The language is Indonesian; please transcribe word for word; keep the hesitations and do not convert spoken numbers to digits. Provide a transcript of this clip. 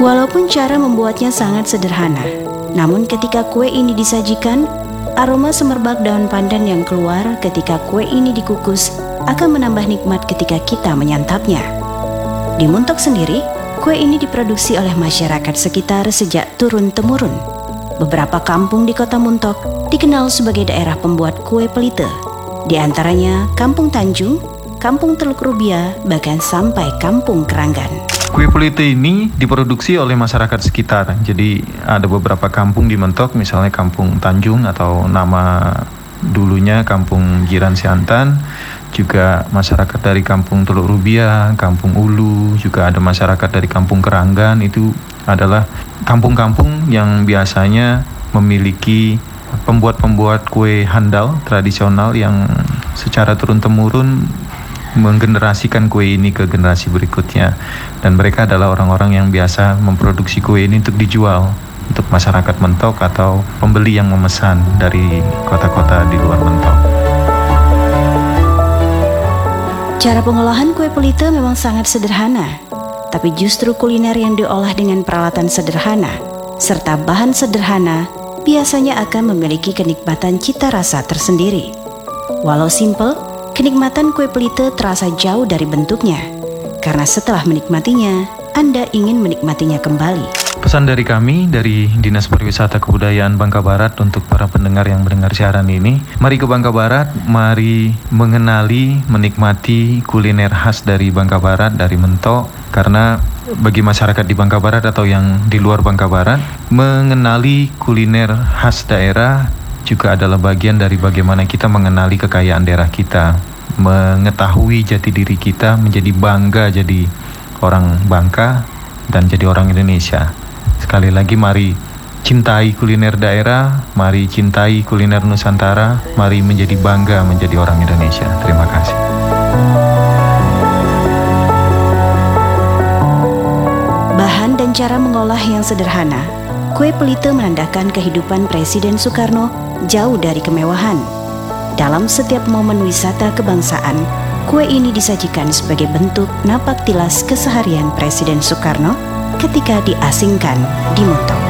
Walaupun cara membuatnya sangat sederhana, namun ketika kue ini disajikan, aroma semerbak daun pandan yang keluar ketika kue ini dikukus akan menambah nikmat ketika kita menyantapnya. Di Muntok sendiri, kue ini diproduksi oleh masyarakat sekitar sejak turun-temurun. Beberapa kampung di kota Muntok dikenal sebagai daerah pembuat kue pelite. Di antaranya Kampung Tanjung, Kampung Teluk Rubia, bahkan sampai Kampung Keranggan. Kue pelite ini diproduksi oleh masyarakat sekitar. Jadi ada beberapa kampung di Mentok, misalnya Kampung Tanjung atau nama dulunya Kampung Jiran Siantan. Juga masyarakat dari Kampung Teluk Rubia, Kampung Ulu, juga ada masyarakat dari Kampung Keranggan. Itu adalah kampung-kampung yang biasanya memiliki pembuat-pembuat kue handal tradisional yang secara turun-temurun menggenerasikan kue ini ke generasi berikutnya. Dan mereka adalah orang-orang yang biasa memproduksi kue ini untuk dijual untuk masyarakat Mentok atau pembeli yang memesan dari kota-kota di luar Mentok. Cara pengolahan kue pelite memang sangat sederhana, tapi justru kuliner yang diolah dengan peralatan sederhana serta bahan sederhana biasanya akan memiliki kenikmatan cita rasa tersendiri. Walau simple, kenikmatan kue pelite terasa jauh dari bentuknya, karena setelah menikmatinya, Anda ingin menikmatinya kembali. Pesan dari kami, dari Dinas Pariwisata Kebudayaan Bangka Barat untuk para pendengar yang mendengar siaran ini, mari ke Bangka Barat, mari mengenali, menikmati kuliner khas dari Bangka Barat, dari Mentok, karena bagi masyarakat di Bangka Barat atau yang di luar Bangka Barat, mengenali kuliner khas daerah juga adalah bagian dari bagaimana kita mengenali kekayaan daerah kita, mengetahui jati diri kita, menjadi bangga jadi orang Bangka dan jadi orang Indonesia. Sekali lagi, mari cintai kuliner daerah, mari cintai kuliner Nusantara, mari menjadi bangga menjadi orang Indonesia. Terima kasih. Bahan dan cara mengolah yang sederhana, kue pelite menandakan kehidupan Presiden Soekarno jauh dari kemewahan. Dalam setiap momen wisata kebangsaan, kue ini disajikan sebagai bentuk napak tilas keseharian Presiden Soekarno ketika diasingkan di Muntok.